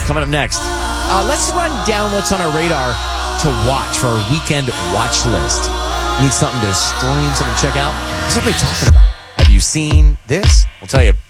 coming up next. Let's run down what's on our radar to watch for our weekend watch list. Need something to stream, something to check out? What's everybody talking about? Have you seen this? We'll tell you